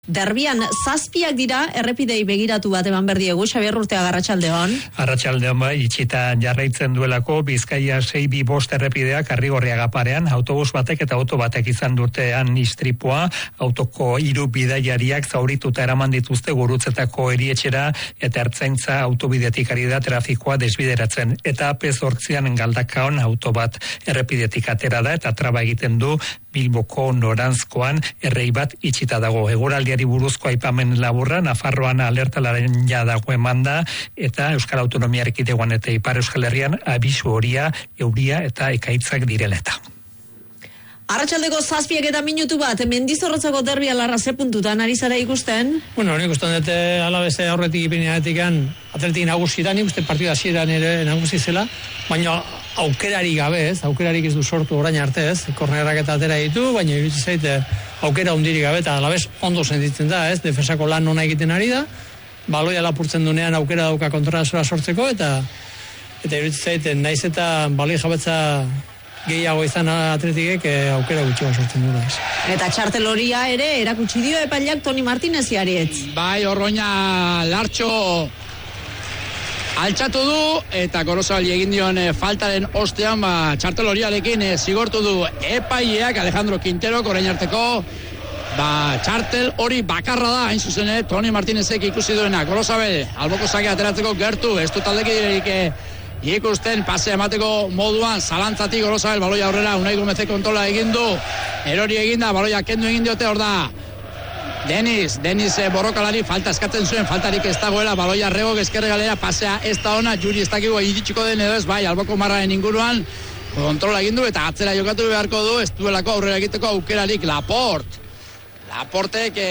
Derbian zazpiak dira errepidei begiratu bat eman berdiegu, Xabier Urteaga, arratsaldeon. Arratsaldeon bai, itxita jarraitzen duelako Bizkaia 625 errepideak Arrigorriaga parean, autobus batek eta auto batek izan dutean istripua, autoko 3 bidaiariak zaurituta eraman dituzte Gurutzetako erietxera eta Ertzaintza autobidetik ari da trafikoa desbideratzen. Eta AP8an Galdakaon auto bat errepidetik atera da eta traba egiten du Bilboko Noranzkoan errei bat itxita dago. Eguraldiari buruzko aipamen laburra, Nafarroan alertalaren ja dago emanda, eta Euskal Autonomia Erkidegoan eta Ipar Euskal Herrian abisu horia, euria eta ekaitzak direleta. Arratsaldeko 7:00 bat, Mendizorrotzako derbia larra ze puntutan ari zara ikusten? Bueno, nik uste dut alabeze aurretik ipineatikan atletik nagusitan, nik uste partida hasieran ere nagusi zela, baina aukerarik gabe ez, aukerarik ez du sortu orain arte ez, kornerrak eta atera ditu, baina iruditzen zaite aukera hundirik gabe eta alabez ondo sentitzen da ez, defensako lan ona egiten ari da, baloia lapurtzen dunean aukera dauka kontrasoa sortzeko eta iruditzen zaite naiz eta baloi jabetza gehiago izan atletikek aukera gutxiago sortzen du da. Eta txartel horia ere erakutsi dio epaileak Toni Martinez Arietz. Bai, Orroña Lartxo altxatu du eta Gorosabali egin dion faltaren ostean txartel horiarekin zigortu du epaileak Alejandro Quintero orain arteko txartel hori bakarra da hain zuzen Toni Martinezek ikusi duena. Gorosabel alboko sake ateratzeko gertu, ez du taldekiderik ikusten pase emateko moduan zalantzatik Gorosabel baloia aurrera Unai Gomezek kontrola egin du, erori egin da, baloia kendu egin diote hor da Denis borrokalari falta eskatzen zuen, faltarik ez dagoela, baloia Rego ezkerre galera, pasea ez da ona, Juri ez dakigu iritsiko den edo ez, bai, alboko marraren inguruan kontrola egin du eta atzera jokatu beharko du, ez duelako aurrera egiteko aukerarik. Laportek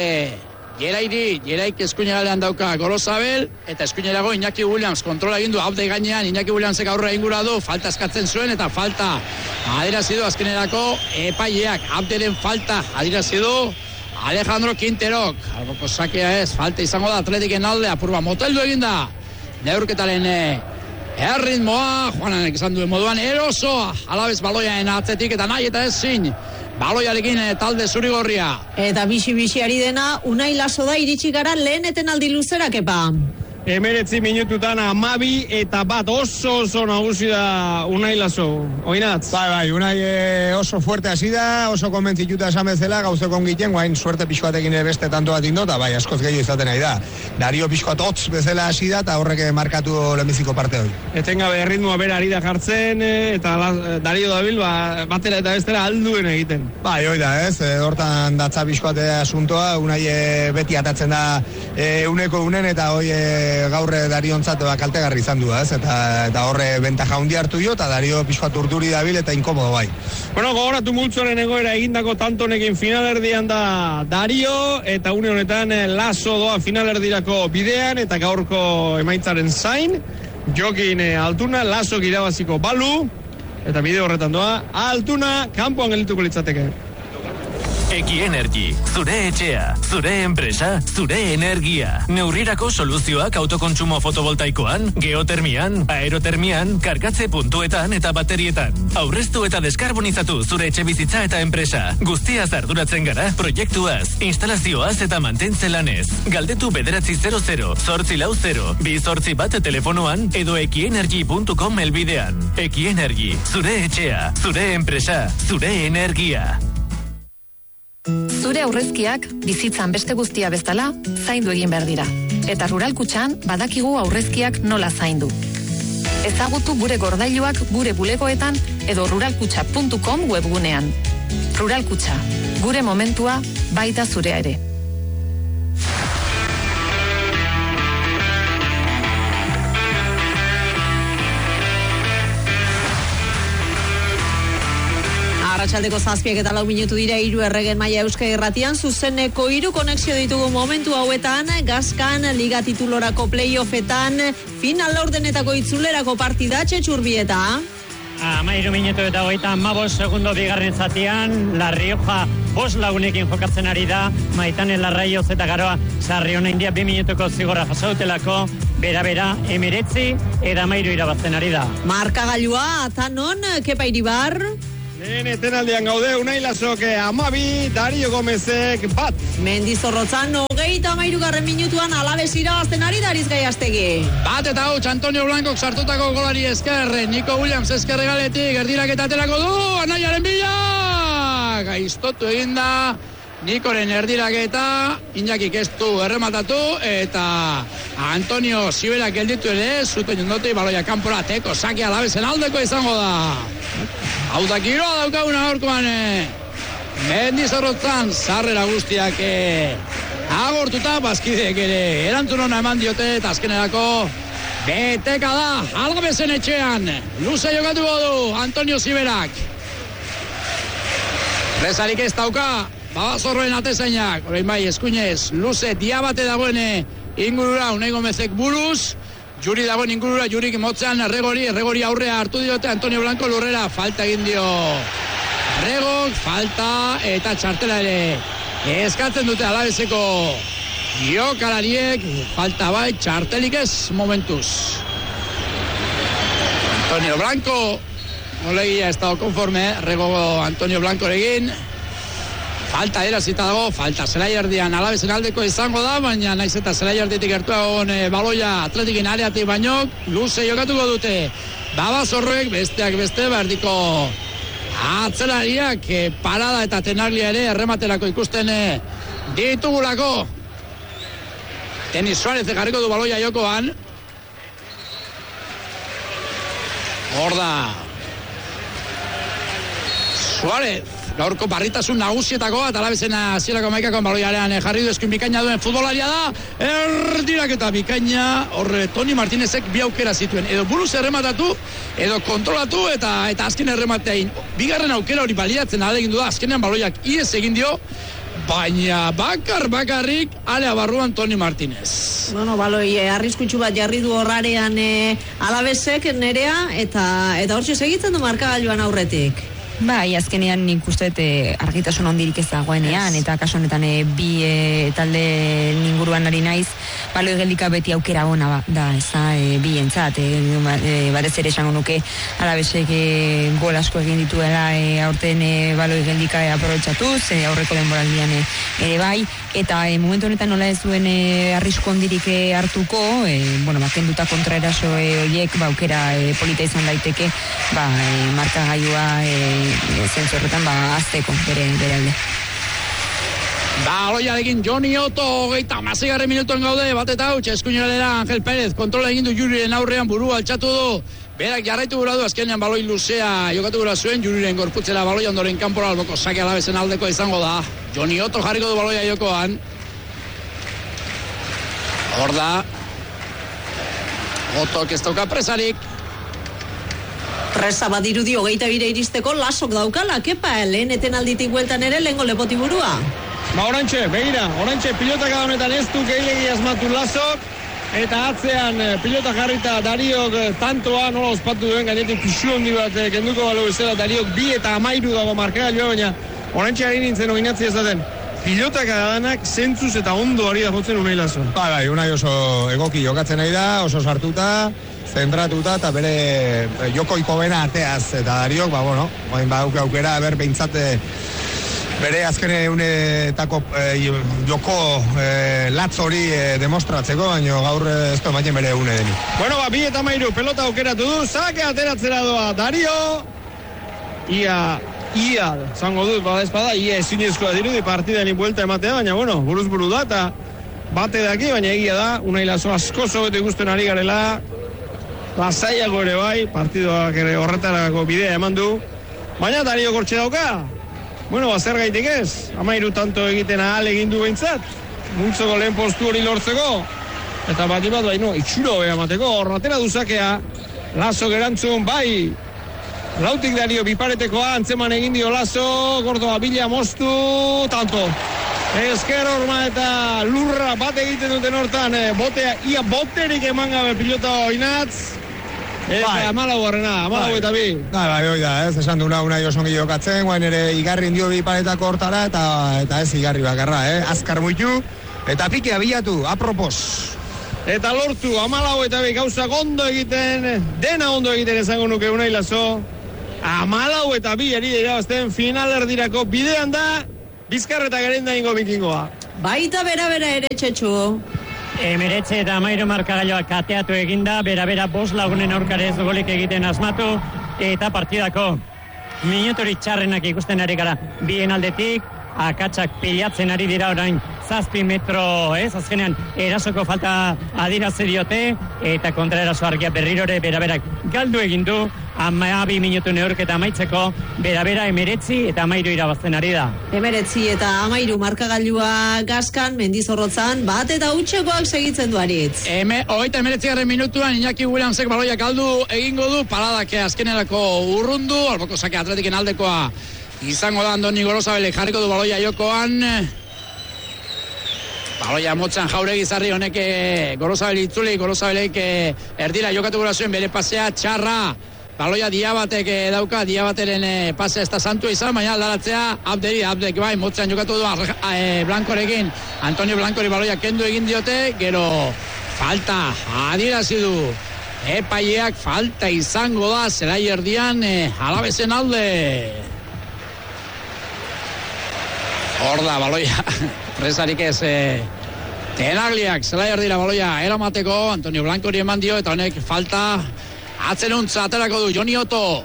Jeraik eskuinegalean dauka Gorosabel eta eskuinerago Iñaki Williams kontrola egin du Abde gainean, Iñaki Williamsek aurrera ingura du, falta eskatzen zuen eta falta adierazi du azkenerako epaileak. Abderen falta adierazi du Alejandro Quinterok, alboko sakea ez, falta izango da Atletiken alde, apurba moteldu egin da neurketaren erritmoa, Juanak esan duen moduan erosoa, alabez baloiaen atzetik eta nahi eta ezin baloiarekin talde zurigorria. Eta bixi ari dena, Unai Laso da iritsi gara lehen etenaldi luzera, Kepa. 19 minututan 12 eta bat oso nagusi da Unai Laso. Oinatz? Bai, Unai oso fuerte hasi da, oso konbentzituta esan bezala, gauzeko ongiten, guain suerte pixkoatekin beste tanto bat indota, bai, askoz gehiago izaten nahi da. Dario pixkoat hotz bezala hasi da, eta horrek markatu lehenbiziko parte hori. Etengabe erritmoa bera ari da jartzen, eta Dario dabil, batera eta bestera alduen egiten. Bai, hoi da, ez, hortan datza pixkoate asuntoa, Unai beti atatzen da uneko unen, eta hoi gaur Dariontzat kaltegarri izan du, ez? Eta horre bentaja handi hartu dio, eta Dario pixkoat urduri dabil eta inkomodo bai. Bueno, gogoratu multzoren egoera egindako tantonekin finalerdian da Dario, eta une honetan Laso doa finalerdirako bidean, eta gaurko emaitzaren zain, Jokin Altuna, Laso irabaziko balu, eta bide horretan doa, Altuna kanpoan gelituko litzateke. Eki Energy, zure etxea, zure enpresa, zure energia. Neurrirako soluzioak autokontsumo fotovoltaikoan, geotermian, aerotermian, kargatze puntuetan eta baterietan. Aurreztu eta deskarbonizatu zure etxe bizitza eta enpresa. Guztiaz arduratzen gara, proiektuaz, instalazioaz eta mantentze lanez. Galdetu 900 840 281 telefonoan edo ekienergy.com elbidean. Eki Energy, zure etxea, zure enpresa, zure energia. Zure aurrezkiak bizitzan beste guztia bezala zaindu egin behar dira. Eta Rural Kutxan badakigu aurrezkiak nola zaindu. Ezagutu gure gordailuak gure bulegoetan edo ruralkutxa.com webgunean. Rural Kutxa, gure momentua baita zurea ere. Arratsaldeko 7:04 dira 3 erregen maila Euskadi Irratian, zuzeneko 3 konexio ditugu momentu hauetan, Gaskan Liga titulorako playoffetan, final laurdenetako itzulerako partida Txetxurbieta. 13 minutu eta 35 segundo bigarren zatian, La Rioja 5 lagunekin jokatzen ari da, Maitane Larraioz eta Garoa Sarriona India 2 minutuko zigorra jasautelako, bera 19 eta 13 irabazten ari da. Markagailua, Atanon, Kepa Iribar. Lehen etenaldian gaude, Unai Lasoke 12, Dario Gomezek 1. Mendizorrotzan 33. minutuan Alabes irabazten ari Dariz Gaiastegi. 1-0, Antonio Blancok sartutako golari esker, Nico Williams esker galetik, erdirak eta aterako du, Anaiaren bila! Gaiztotu eginda, Nikoren erdiraketa, Iñakik ez du errematatu, eta Antonio Siberak gelditu ere, zuten jondoti, baloia kanpora, teko, sake Alabesen aldeko izango da. Hau da giroa daukaguna horkoan, Mendizorrotzan, sarrera guztiak agortuta, bazkideek ere erantzun hona eman diote, eta azkenerako beteka da, Alabesen etxean, luze jokatu du, Antonio Siberak. Rezarik ez dauka, Babazorroen atezainak, orain bai, eskuinez, luze diabate dagoen ingurura, Unai Gomezek buruz, Juri dagoen ingurura, Jurik motzean Erregori aurrea hartu diote, Antonio Blanco lurrera, falta egin dio Erregok, falta eta txartela ere eskatzen dute Alabeseko jokalariek, falta bai, txartelik ez momentuz. Antonio Blanco, Olegia ez dago konforme, Errego Antonio Blanco egin, falta erazita dago, falta Zelaiardian Alabesen aldeko izango da, baina naiz eta Zelaiarditik gertuagon baloia Atletikin areatik baino, luze jokatuko dute. Babazorroek besteak beste, berdiko atzelariak parada eta tenaglia ere errematerako ikusten ditugulako. Denis Suárez jarriko du baloia jokoan. Hor da Suárez, gaurko barritasun nagusietako eta Alabesen hasierako hamaikakoan baloiarean jarri du, eskuin bikaina duen futbolaria da, erdirak eta bikaina, horre Toni Martinezek bi aukera zituen, edo buruz errematatu, edo kontrolatu eta azken errematein. Bigarren aukera hori baliatzen alegin du da, azkenean baloiak ies egin dio, baina bakarrik alea barruan Toni Martinez. Bueno, baloi, arriskutsu bat jarri du horrarean Alabesek nerea, eta hortxe segitzen du markagailuan aurretik. Bai, azkenean nik uste argitasun ondirik ez dagoenean, eta kasu honetan bi talde inguruan ari naiz, baloi geldika beti aukera ona da, bi entzat, batez ere esango nuke Alabesek gol asko egin dituela aurten baloi geldika aprobetxatuz, aurreko denboraldian ere bai, eta momentu honetan nola ez duen arrisku ondirik hartuko, kenduta kontraeraso horiek, aukera polita izan daiteke, markagailua zentzu horretan azteko bere alde. Baloiarekin Joni Otto, 36. minutuen gaude, bat eta hau, eskuinera Angel Pérez, kontrola egin du Juriren aurrean, burua altxatu du, berak jarraitu gura du, azkenean baloi luzea jokatu gura zuen, Juriren gorputzera baloi ondoren kanpora alboko sake Alabesen aldeko izango da. Joni Otto jarriko du baloia jokoan. Hor da Ottok ez dauka presarik. Presa bat irudi 22 iristeko Lasok daukala, kepa, lehen etenalditik bueltan ere lehengo lepotiburua. Orantxe, begira, orantxe pilotak honetan ez du gehiagi asmatu Lasok, eta atzean pilota jarrita Dariok tantoa nola ospatu duen, gainetik pisu handi bat kenduko balo bezala Dariok 2 eta 13 dago markagailua, baina orantxe ari nintzen oinatzi ezaten. Pilotak adanak zentzuz eta ondo ari da jotzen Unai Laso. Bai, Unai oso egoki jokatzen nahi da, oso sartuta, zentratuta eta bere jokoiko bena arteaz, eta Dariok, aukera, behintzat bere azken unetako joko latz hori demostratzeko, baina gaur ez du ematen bere une deni. Bueno, 2 eta 13 pelota aukeratu du, sake ateratzera doa Dario, ia, zango dut, espada, ia ezinezkoa dirudi partidani buelta ematea, baina, buruz buru da, eta bate daki, baina egia da, Unai Laso asko zobetu ikusten ari garela, lasaiago ere bai, partidoak ere horretarako bidea eman du, baina Dario kortxe dauka, zer gaitik ez, 13 tanto egiten ahal egin du behintzat, multzoko lehen postu hori lortzeko, eta bat, itxuro beha mateko, horratera duzakea, Laso gerantzun, bai, lautik Dario biparetekoa, antzeman egin dio Laso, Gordoa bila moztu, tanto. Esker horma eta lurra bat egiten duten hortan, botea, ia boterik eman gabe pilota oinatz, eta 14 eta 2. Bai, hoi da, esan duna Unai osongi jokatzen, guain ere igarri indio biparetako hortara, eta ez igarri bakarra, azkar muitu, eta pikea bilatu, apropos. Eta lortu, 14 eta 2 gauzak ondo egiten, dena ondo egiten esango nuke Unai Laso, 14-2 eri irabazten finalerdirako bidean da Bizkarra eta Gerenda ingo bikingoa. Baita bera ere Txetxu. Emeretze eta Amairu markagailoa kateatu eginda, bera 5 lagunen aurkarez golik egiten asmatu, eta partidako minuturik txarrenak ikusten ari gara bien aldetik, akatsak pilatzen ari dira orain 7 metro, azkenean erasoko falta adierazi diote, eta kontraeraso argia berrirore beraberak galdu egin du, 12 minutu neurketa amaitzeko, bera 19 eta 13 irabazten ari da. 19 eta 13 markagailua Gaskan, Mendizorrotzan, bat eta hutsekoak segitzen du Aritz. 19. minutuan Iñaki Williamsek baloia galdu egingo du, paradak azkenerako urrundu, alboko sake Atletiken aldekoa izango da Andoni Gorosabelek jarriko du baloia jokoan. Baloia motzan Jauregi Zarri honek Gorosabel itzuli, Gorosabelek erdira jokatu gura zuen bere pasea txarra. Baloia Diabatek dauka, Diabateren pasea ez da santua izan, baina aldaratzea Abdek bai, motzan jokatu du Blankorekin. Antonio Blankori baloia kendu egin diote, gero falta adierazi du. Epaileak falta izango da, zelai erdian Alabezen alde. Hor da, baloia, presarik ez Tenagliak, zelai erdira baloia eramateko, Antonio Blankori eman dio, eta honek falta atzeruntza aterako du Joni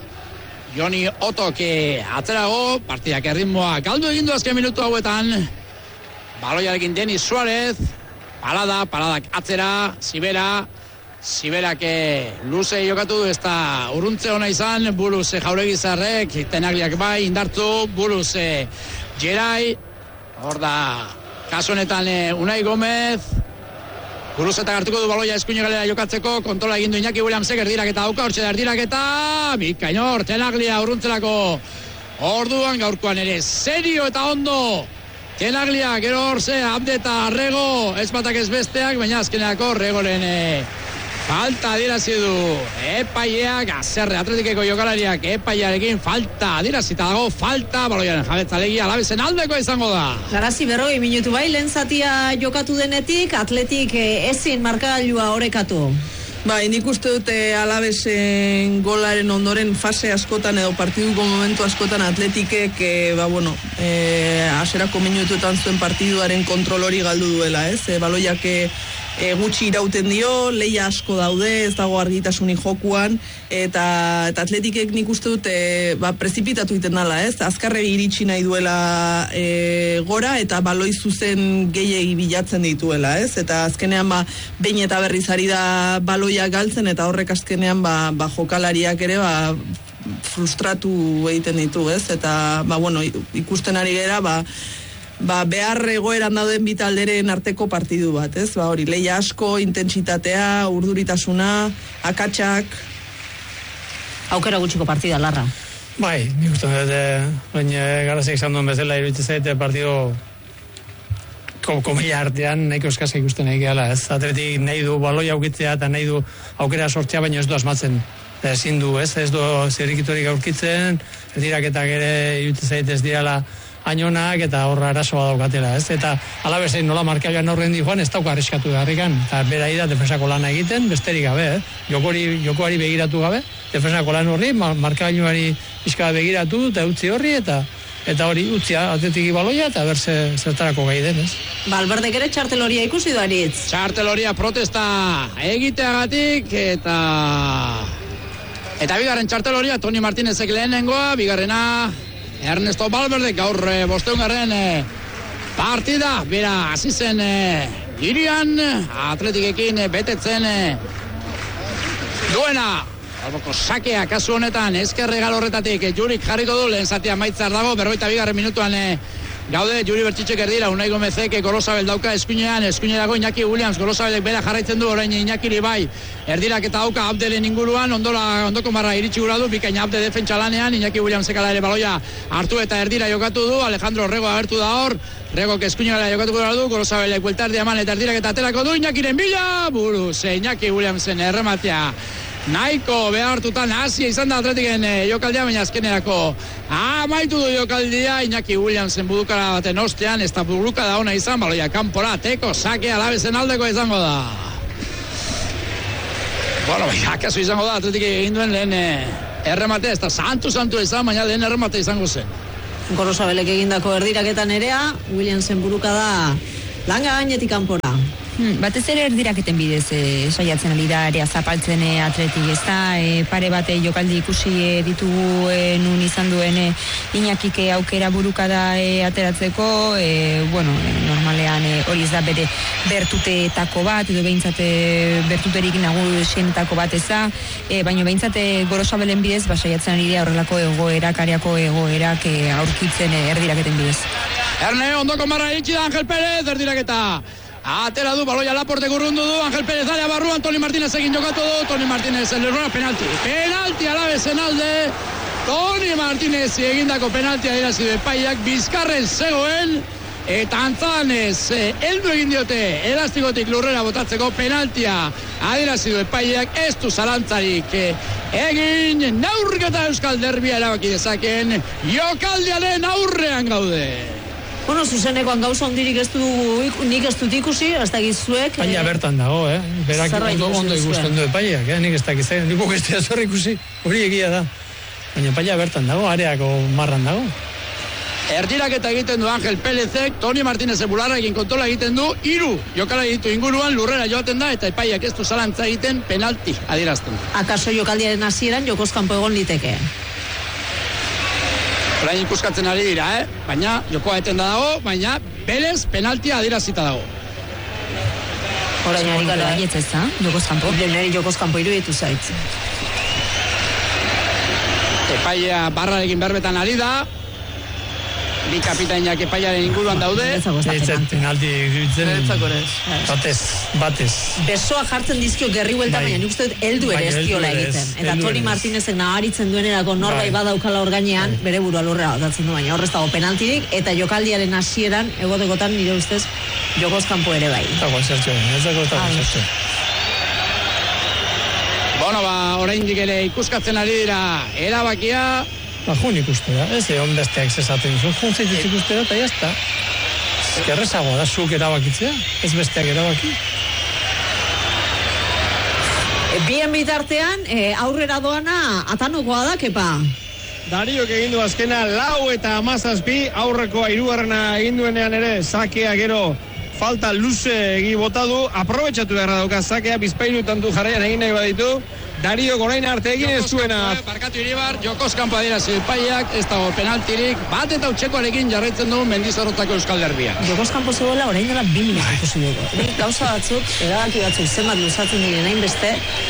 Otto atzerago, partidak erritmoa galdu egin du azken minutu hauetan. Baloiarekin Denis Suarez, paradak atzera, Siberak luze jokatu du, ez da uruntze hona izan, buruz Jauregi Zarrek, Tenagliak bai, indartu, buruz Gerai, hor da, kasu honetan Unai Gomez, buruz eta hartuko du baloia eskuino galera jokatzeko, kontrola egin du Iñaki Williamsek erdiraketa dauka, hortxe da erdiraketa, bikainor, Tenaglia urruntzelako, orduan gaurkoan ere, serio eta ondo, Tenaglia, gero horze, Abde eta Rego, ez batak ez besteak, baina azkeneako Regoren falta adierazi du epaileak, azerre Atletikeko jokalariak epailearekin falta adierazita dago, falta baloiaren jabetzalegi Alabezen aldeko izango da. Garazi 40 minutu bai, lehen zatia jokatu denetik, Atletik ezin markagailua orekatu. Bai, nik uste dute Alabesen golaren ondoren fase askotan edo partiduko momentu askotan Atletikek, aserako minutuetan zuen partiduaren kontrol hori galdu duela, baloiak gutxi irauten dio, leia asko daude, ez dago argitasunik jokuan, eta Atletikek nik uste dute prezipitatu iten dala, azkarregi iritsi nahi duela gora, eta baloi zuzen gehiegi bilatzen dituela, eta azkenean behin eta berriz ari da baloia galtzen, eta horrek azkenean jokalariak ere frustratu egiten ditu, eta ikusten ari gera, behar egoeran dauden bitalderen arteko partidu bat, hori, leia asko, intentsitatea, urduritasuna, akatsak. Aukera gutxiko partida, Larra. Bai, nik uste baina Garazik izan duen bezala iruditzen zaite partido komila artean nahiko eskasa ikusten nahi gehala, Atletik nahi du baloi aukitzea eta nahi du aukera sortzea, baina ez du asmatzen. Ezin du, ez du zerrikiturik aurkitzen, erdiraketak ere iruditzen zaite ez dirala ainonak eta horra arazoa daukatela, eta Alabezen nola markailan horren di joan ez dauka arriskatu garrikan, eta berai da defensako lana egiten, besterik gabe, jokoari begiratu gabe, defensako lan horri, markailuari pixka begiratu, eta utzi horri, eta hori utzia Atletiki baloia, eta berze zertarako gai den, Alberdek ere txarteloria ikusi du Aritz. Txarteloria protesta egiteagatik, eta bigarren txarteloria, Toni Martinezek lehenengoa, bigarrena Ernesto Valverde gaur bosteungarren partida, bera hasi zen irian, Atletikekin betetzen duena. Alboko sakea kasu honetan, ezkerre galorretatik Jurik jarriko du, lehen zatia maitzar dago, 42. minutuan gaude, Juri Bertxitxek erdira, Unai Gomezek Gorosabel dauka eskuinerako Iñaki Williams, Gorosabelek bera jarraitzen du, orain Iñakiri bai, erdirak eta dauka Abdelen inguruan, ondoko marra iritsi gura du, bikaina Abde defentsa lanean, Iñaki Williamsek ala ere baloia hartu eta erdira jokatu du, Alejandro Rego agertu da hor, Rego eskuinera jokatu gura du, Gorosabelek bueltardi eman eta erdirak eta aterako du, Iñakiren bila, buruz, Iñaki Williamsen errematea, nahiko behartutan hasia izan da Atletiken jokaldia, baina azkenerako amaitu du jokaldia Iñaki Williamsen budukara baten ostean, ez da budukada ona izan, baloia kanpora, teko sake Alabezen aldeko izango da. Akaso izango da Atletik egin duen lehen erremate, ez da santu izan, baina lehen erremate izango zen. Gorosabelek egindako erdiraketan erea, Williamsen buruka da langa gainetik kanpora. Batez ere erdiraketen bidez saiatzen ari da area zapaltzen Atletik, ez da, pare bate jokaldi ikusi ditugu nun izan duen Iñakik aukera burukada ateratzeko, normalean hori ez da bere bertuteetako bat, edo behintzat bertuterik nagusienetako bat ez da, baina behintzat Gorosabelen bidez saiatzen ari da horrelako egoerak, areako egoerak aurkitzen erdiraketen bidez. Erne, ondoko marra iritsi da Angel Perez, erdiraketa. Atera du, baloia Laporte gurrundu du, Angel Perez area barruan, Toni Martínez egin jokatu du, Toni Martínez errora penalti. Penalti Alavezen alde, Toni Martínez egindako penaltia irazi du epaiak, bizkarren zegoen, eta antzanez, heldu egin diote, elastikotik lurrera botatzeko penaltia adirazi du epaiak, ez du zalantzarik egin, neurketa Euskal Derbia erabaki dezaken, jokaldiaren aurrean gaude. Zuzenekoan gauza ondirik nik ez dut ikusi, ez dakizuek. Paia bertan dago, berak ondo ikusten du epaiak, nik ez dakitzen, nik ez da ikusi, hori egia da. Baina paia bertan dago, areako marran dago. Erdiraketa egiten du Angel Perezek, Toni Martínez bularrarekin kontrola egiten du, 3 jokala ditu inguruan, lurrera joaten da, eta epaiak ez du zalantza egiten penalti adierazten. Akaso jokaldiaren hasieran jokoz kanpo egon liteke. Orain ikuskatzen ari dira, baina jokoa eten da dago, baina Perez penaltia adierazita dago. Orain ari gara baietz da, jokoz kanpo. Neri jokoz kanpo iruditu zait. Epaia barrarekin berbetan ari da, bi kapitainak epaiaren inguruan daude. Penalti iruditzen, batez. Besoa jartzen dizkio gerri huelta, baina nik uste dut heldu ere ez diola egiten. Eta Toni Martínezek naharitzen duenerako norbait badaukala hor gainean, bere burua lurrera botatzen du, baina horrez dago penaltirik, eta jokaldiaren hasieran egotekotan nire ustez jokoz kanpo ere bai. Oraindik ere ikuskatzen ari dira erabakia. Jun ikustera, ez egon besteak zezaten zuen, jun zeitzit ikustera eta jazta. Errezagoa da, zuk erabakitzea, ez besteak erabaki. Bien bitartean, aurrera doana Atanokoa da, kepa? Dariok egindu azkena 4 eta 17, aurrekoa 3. eginduenean ere, sakea gero falta luze egi botadu, aprobetxatu beharra dauka sakea, Bizpahiru tantu jarraian egin nahi baditu, Dario orain arte egin ez zuena. Barkatu Iribar, jokoz kanpo adierazi epaiak, ez dago penaltirik, bat eta utxekoarekin jarraitzen dugu Mendizorrotako Euskal Derbia. Jokoz kanpo zegoela orain dela 2 minutu ikusi dugu. Nik gauza batzuk, erabaki batzuk zenbat luzatzen diren hainbeste,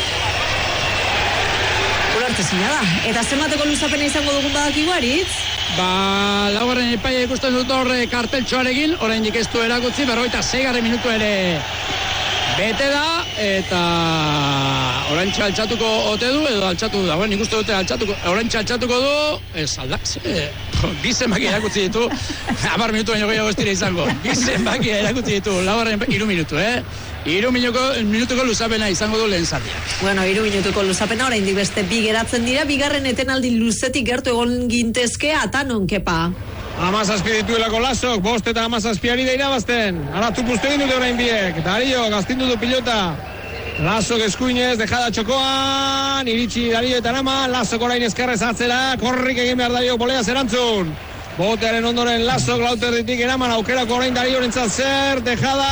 ulertezina da. Eta zenbateko luzapena izango dugun badakigu Aritz? Laugarren epaia ikusten dut horre karteltxoarekin, oraindik ez du erakutzi, 46. minutu ere bete da, eta orantxe altxatuko ote du, edo altxatu du, nik uste dute orantxe altxatuko du, ez aldak, bizen baki erakutzi ditu, 10 minutu baino gehiago ez dira izango, bizen baki erakutzi ditu, 3 minutu, 3 minutuko luzapena izango du lehen zatiak. 3 minutuko luzapena, oraindik beste 2 geratzen dira, bigarren etenaldi luzetik gertu egon gintezke, Atanon, kepa? 17 dituelako Lasok, 5 eta 17 da irabazten. Ara tupuztu egin dute orain biek. Dario gaztindu du pilota. Lasok eskuinez, dejada txokoan, iritsi Dario eta Nama, Lasok orain eskerrez atzera, korrik egin behar Dario polea zerantzun. Botearen ondoren Lasok lauter ditik eraman aukerako orain Dario rentzat zer, dejada,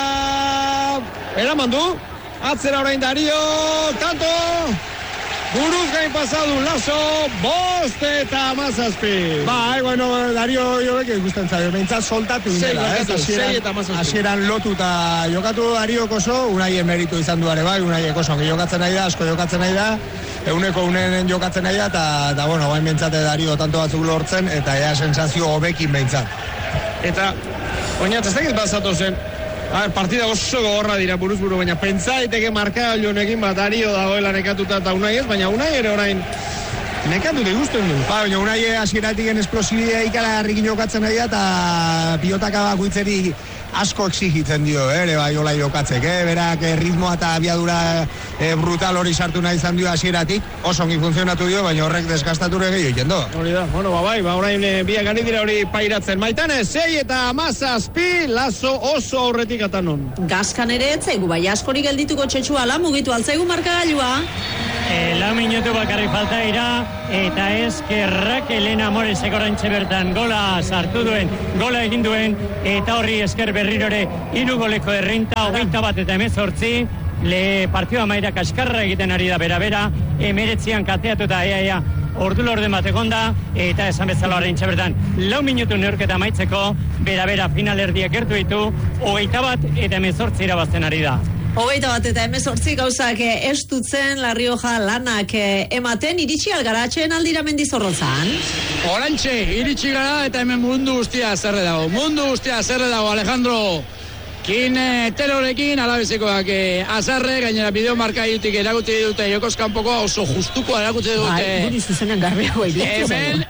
eraman du, atzera orain Dario, tanto! Buruz gain pasadu Laso, 5 eta 17. Bueno, Dario jobek ikusten zaio, behintzat soltatu indela, hasieran lotuta jokatu Dariok oso, Unaien meritu izan duare bai, Unaiek oso jokatzen nahi da, asko jokatzen nahi da, euneko unen jokatzen nahi da, eta bueno, bain behintzate Dario tanto batzuk lortzen, eta ea sensazio hobekin behintzat. Eta, oinat, ez dakit bazatu zen, partida oso gogorra dira buruz-buru, baina pentsa daiteke markagailu honekin bat Dario dagoela nekatuta eta Unai ez, baina Unai ere orain nekatu ikusten du. Baina Unai hasieratik esplosibidea ikaragarrikin jokatzen nahi da, eta pilotaka bakoitzeri asko exigitzen dio, ere bai hola jokatzek, berak ritmoa eta abiadura brutal hori sartu nahi izan dio hasieratik, oso ongi funtzionatu dio, baina horrek desgastature gehiago egiten do. Hori da, orain biak gani dira hori pairatzen. Maitane, 6 eta 17, Laso oso aurretik Atanon. Gaskan ere etzaigu, bai askorik geldituko txetxua ala mugitu altzaigu markagailua. Lau minutu bakarrik falta dira, eta eskerrak Elena Moresek oraintxe bertan gola sartu duen, gola egin duen, eta horri esker berrirore 3 goleko errenta, 21 eta 18, partidua maira kaskarra egiten ari da bera-bera, 19an kateatu eta ea, ordu lorden bat egonda, eta esan bezala oraintxe bertan, 4 minutu neurketa amaitzeko, bera-bera finalerdiak gertu ditu, 21 eta 18 irabazten ari da. 21 eta 18 gauzak estutzen La Rioja lanak ematen, iritsi algaratzen aldira Mendizorrotzan. Orantxe, iritsi gara eta hemen mundu guztia zerre dago, Alejandro. Kin terorekin, alabezekoak azarre, gainera bideo marka jutik eraguti dute Jokos kanpoko oso justuko eraguti dute. Guri zuzenan garbiago hemen,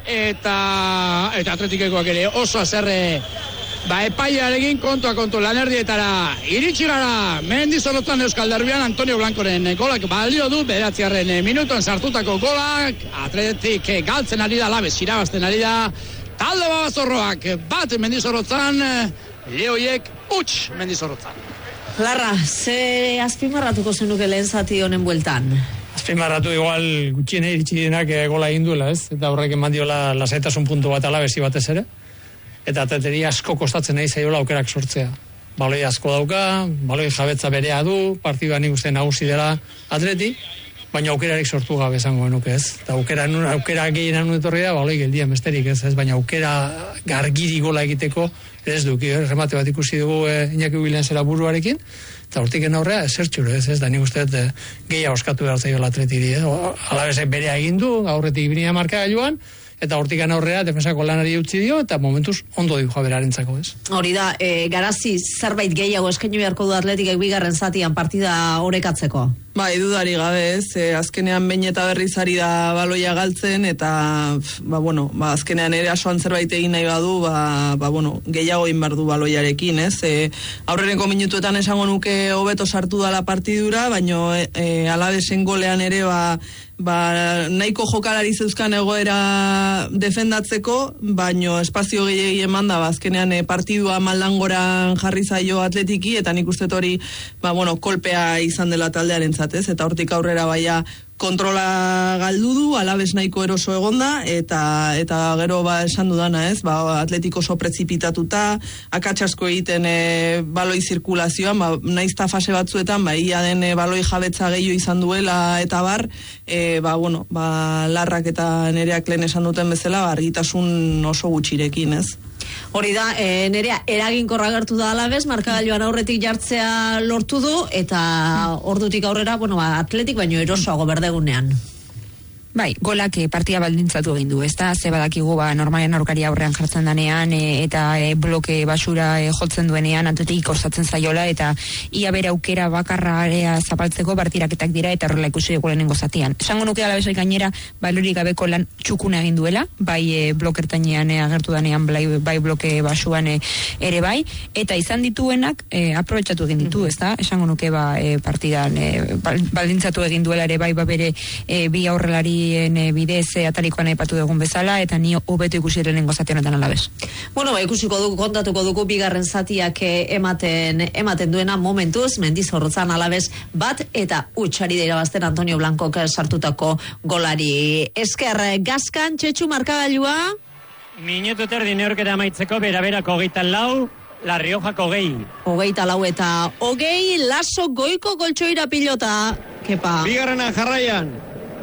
eta atletikekoak ere oso azarre. Epaiarekin kontu lanerdietara iritsi gara. Mendizorrotzan Euskal Derbian Antonio Blancoren golak balio du 9. minutuan sartutako golak. Atletik galtzen ari da, Alabez irabazten ari da. Talde Babazorroak bat Mendizorrotzan, Leoiek huts Mendizorrotzan. Larra, ze azpimarratuko zenuke lehen zati honen bueltan? Azpimarratu igual gutxien iritsi denak gola egin duela, ez? Eta horrek eman diola lasaitasun puntu bat Alabezi batez ere. Eta atleteria asko kostatzen nahi zaiola aukerak sortzea. Baloi asko dauka, baloi jabetza berea du, partidua nik uste nagusi dela atleti, baina aukerarik sortu gabe esango genuke, ez? Eta aukera gehienan etorri da, baloi geldian besterik, ez? Baina aukera gargiri gola egiteko, ez duki, remate bat ikusi dugu Iñaki Ubilen zera buruarekin, eta hortiken aurrea esertxuro, ez? Da nik uste gehiago oskatu behar zaiola atletiri, ez? Alabezek berea egin du, aurretik binia marka joan, eta hortikan aurrera defensako lanari utzi dio, eta momentuz ondo diu jaberarentzako, ez? Hori da, Garazi zerbait gehiago eskainu beharko du Atletikek bigarren zatian partida orekatzeko? Dudari gabe, ez, azkenean behin eta berriz ari da baloia galtzen, eta, azkenean ere asoan zerbait egin nahi badu, gehiago egin behar du baloiarekin, ez? Aurreneko minutuetan esango nuke hobeto sartu dala partidura, baino Alabesen golean ere, nahiko jokalari zeuzkan egoera defendatzeko, baino espazio gehiagi eman da, azkenean partidua maldangoran jarri zaio Atletiki, eta nik uste hori, kolpea izan dela taldearen zatez, eta hortik aurrera baia kontrola galdu du, Alabez nahiko eroso egonda, eta gero esan dudana, ez? Atletiko oso prezipitatuta, akatsasko egiten baloi zirkulazioan, naizta fase batzuetan, ia den baloi jabetza gehiago izan duela, eta Larrak eta Nereak lehen esan duten bezala, argitasun oso gutxirekin, ez? Hori da, Nerea eraginkorra gertu da Alabez, markagailuan aurretik jartzea lortu du, eta ordutik aurrera, Atletik baino erosoago berdegunean. Bai, golak partia baldintzatu egin du, ezta? Ze badakigu normalean aurkari aurrean jartzen danean eta bloke basura jotzen duenean Atletik kostatzen zaiola, eta ia bere aukera bakarra area zapaltzeko partiraketak dira, eta horrela ikusi dugu lehenengo zatian. Esango nuke Alabezek gainera balorik gabeko lan txukuna egin duela, bai blokertainean agertu danean, bai bloke basuan ere bai, eta izan dituenak aprobetxatu egin ditu, ezta? Esango nuke partidan baldintzatu egin duela ere bai bere bi aurrelari bidez atarikoan aipatu dugun bezala, eta ni hobeto ikusi lehenengo zati honetan Alabez. Ikusiko dugu, kontatuko dugu bigarren zatiak ematen duena momentuz, Mendizorrotzan Alabez bat eta hutsari da irabazten Antonio Blancok sartutako golari. Esker Gazkan, Txetxu markagailua? Minutu terdi neurketa amaitzeko, bera-berako 24, La Riojako 20. 24 eta 20, Laso goiko goltsoira pilota. Kepa. Bigarrena jarraian.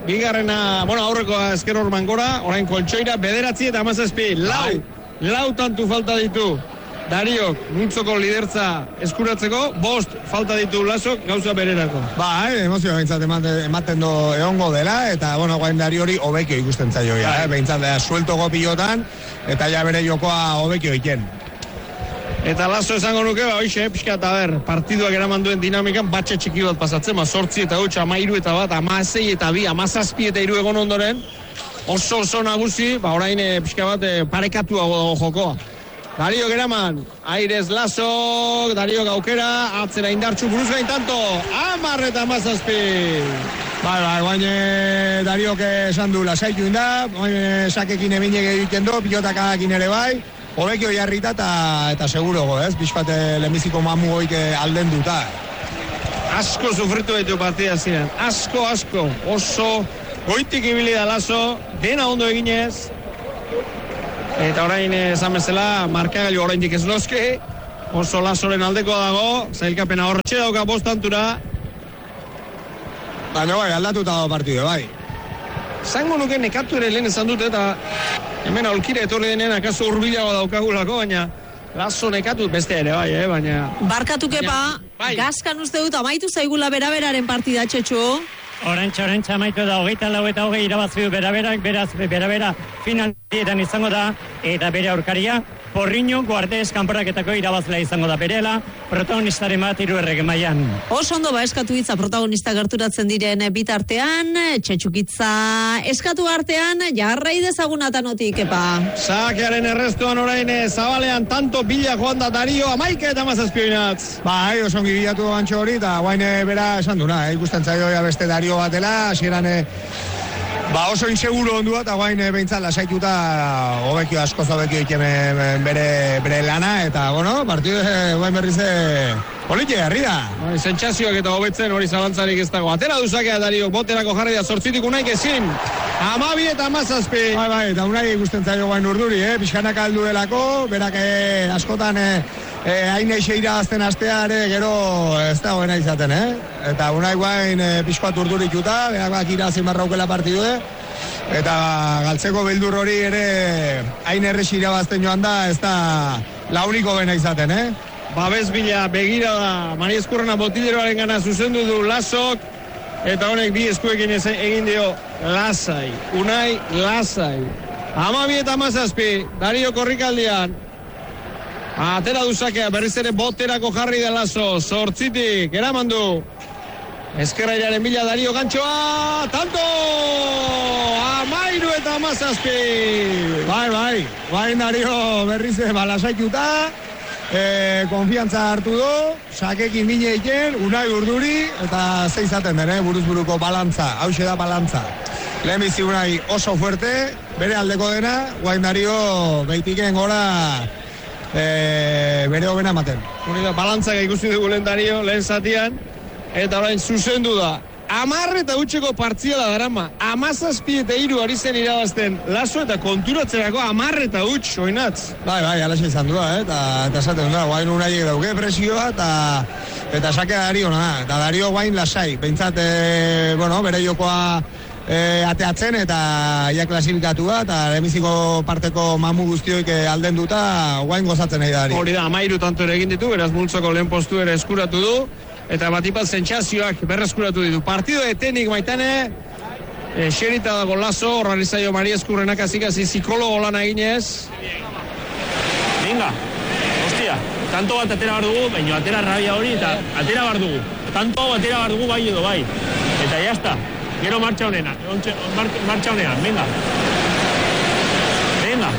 Aurrekoa esker orman gora, orain koltsoira 9 eta 17, lau tantu falta ditu Dariok, multzoko lidertza eskuratzeko, 5 falta ditu Lasok, gauza bererako. Emozio behintzat ematen do egongo dela, eta guain Dario hori hobekio ikusten zaio, behintzat sueltoko pilotan, eta ja bere jokoa hobekio iken. Eta Laso esango nuke, pixka eta partiduak eraman duen dinamikan batxe txiki bat pasatzen, 8 eta 8, 13 eta 1, 16 eta 2, 17 eta 3 egon ondoren, oso nagusi, orain pixka bat parekatu jokoa. Dariok eraman, Aires Laso, Dariok aukera, atzera indartxu buruz gain tanto, 10 eta 17. Guain Dariok esan du lasaitu inda, sakekin ebinek egiten do, pilotakakin ere bai, hobekio jarrita eta segurogo, ez? Bizpate lehenbiziko mamu hoik alden duta. Asko sufritu ditu partida ziren. Asko. Oso goitik ibili da Laso, dena ondo eginez. Eta orain esan bezala, markagailu oraindik ez noski. Oso Lasoren aldekoa dago, zailkapena horretxe dauka 5 tantura. Baina bai, aldatuta dago partidu, bai. Zango nuke nekatu ere lehen esan dute eta hemen aulkire etorri denean akaso hurbilago daukagulako, baina Laso nekatu beste ere, bai, baina... Barkatu kepa, Gaskan uste dut amaitu zaigula beraberaren partida, Txetxo. Orantxa amaitu da, 24 eta 20 irabazi du beraberak, beraz, berabera finalietan izango da, eta bere aurkaria, Porriño Guardez kanporaketako irabazlea izango da berela, protagonistaren bat 3 errege mailan. Oso ondo eskatu hitza protagonista gerturatzen diren bitartean, Txetxukitza eskatu artean, jarrai dezagunatanotik, epa. Sakearen errestuan orain zabalean tanto bila joan da Dario, 11 eta 17. Bai, oso ongi bilatu gantxo hori, eta guain bera esan duna, ikusten zaio beste Dario batela, hasieran oso inseguro ondua, eta guain behintzat lasaituta hobekio asko zobekio ikemen bere lana, eta bueno, partidu guain berriz politxe, herri da. Sentsazioak eta hobetzen hori zalantzarik ez dago. Atera duzakea Dario, boterako jarri da, 8 unaik ezin. 12 eta 17. Bai, eta unai ikusten zaio guain urduri, pixkanak aldu delako, berak askotan hain eixeira irabazten asteare, gero ez dagoena izaten, Eta unai guain pixkoat urdurituta, berak irazin barraukela partidu, eta galtzeko beldur hori ere hain errex irabazten joan da, ez da launiko bena izaten, Babes bila begira da, Mari Eskurrena botileroaren gana zuzendu du Lasok, eta honek bi eskuekin egin dio lasai, unai lasai. 12 eta 17, Dario korrikaldian. Atera duzakea, berriz ere boterako jarri da Laso, 8tik, eraman du. Ezkerrailaren bila Dario gantxoa, tanto! 13 eta 17. Bai, Dario berriz balasaituta, konfiantza hartu du, sakekin mine iken, unai urduri, eta zeizaten den, buruz-buruko balantza, hause da balantza. Lehenbizi unai oso fuerte, bere aldeko dena, guain Dario behitiken gora bere hobena ematen. Hori da, balantzak ikusi dugu lehen Dario, lehen zatian, eta orain zuzendu da. 10 eta utxeko partziala darama, 17 eta 3 ari zen irabazten Laso eta konturatzerako 10 eta utx, oinatz. Bai, alaxe izan du da, eta esaten da, guain unaiek dauke presioa, eta sakea Dario na, eta Dario guain lasai, behintzat, bere jokoa ateatzen eta ja klasifikatua, eta lehenbiziko parteko mamu guztioik alden duta, guain gozatzen nahi da Dario. Hori da, 13 tanto ere egin ditu, beraz multzoko lehen postu ere eskuratu du, eta batipat sentsazioak berreskuratu ditu. Partido etenik maitane, xerita dago Laso, horran izaio Mari Eskurrenak azikasi psikologo lana eginez. Venga, hostia, tanto bat atera bar dugu, baina atera rabia hori, eta atera bar dugu. Tanto atera bar dugu bai edo bai. Eta jazta, gero martxa honean, venga. Venga.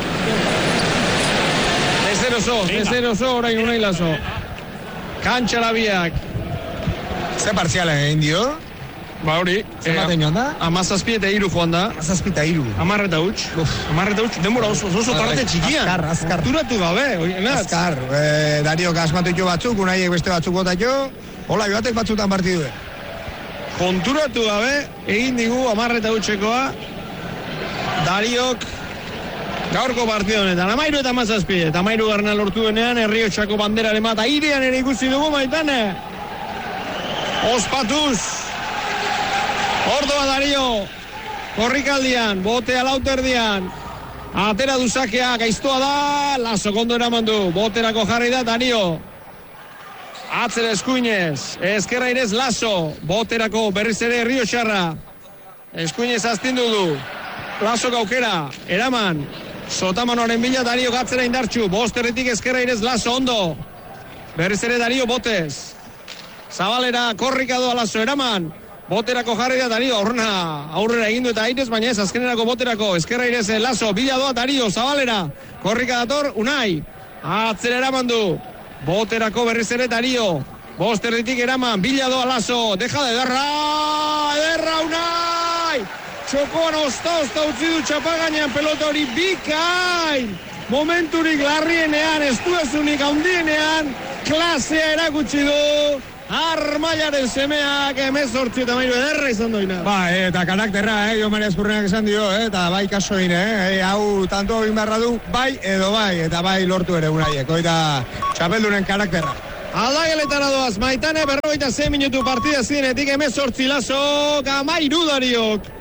Ezeroso, orain unai Laso. Kantxarabiak. Ze partziala egin dio? Ba hori. Zematen joan da? 17 eta 3 joan da. 17 eta 3. 10 eta huts. 10 eta huts. Denbora oso tarte txikian. Azkar. Turatu gabe. Azkar. Dario kasmatu batzuk, unaiek beste batzuk botatxo. Hola, joatek batzutan partidu. Konturatu gabe, egin digu 10 eta hutsekoa. Dariok gaurko partidu honetan. 13 eta 17. Eta 13 garna lortu denean, Herriotxako banderaren bat airean ere ikusi dugu maitane. Ospatuz. Ordoa Dario. Korrikaldian, botea lauterdian. Atera duzakea, gaiztoa da. Laso kondo eraman du. Boterako jarri da Dario. Atzera eskuinez. Ezkerra irez Laso. Boterako berriz ere Herriotxarra. Eskuinez aztindu du. Laso gaukera. Eraman. Sotamanoaren bila Dario gatzera indartxu. Bosterretik ezkerra irez Laso ondo. Berriz ere Dario botez. Zabalera korrika doa Laso, eraman. Boterako jarri da Dario, aurrera egindu eta airez, baina ez, azkenerako boterako, ezkerra irez Laso, bila doa Dario, Zabalera, korrika dator, unai. Atzera eraman du. Boterako berriz ere Dario. Bosterretik eraman, bila doa Laso, deja de ederra unai. Txokoan osta utzi du txapagainan pelota hori bikain. Momenturik larrienean, estuezunik handienean, klasea erakutsi du. Armailaren semeak 18-13 ederra izan doina. Eta karakterra, Jo Maria Ezkurrenak esan dio, eta bai kasoin, hau tanto egin beharra du, bai edo bai, eta bai lortu ere unaiek, eta txapeldunen karakterra. Aldageletara doaz, Maitane 46 minutu partida zinetik 18 Laso, 13 Dariok.